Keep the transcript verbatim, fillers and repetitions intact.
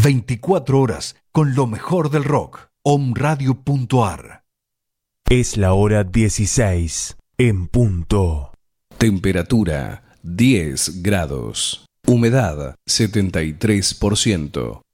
veinticuatro horas con lo mejor del rock. omradio punto ar. Es la hora dieciséis en punto. Temperatura diez grados. Humedad setenta y tres por ciento.